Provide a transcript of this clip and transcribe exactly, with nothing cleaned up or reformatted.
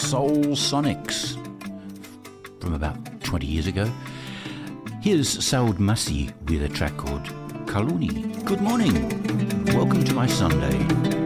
Soul Sonics from about twenty years ago. Here's Saud Massi with a track called Kaluni. Good morning. Welcome to my Sunday.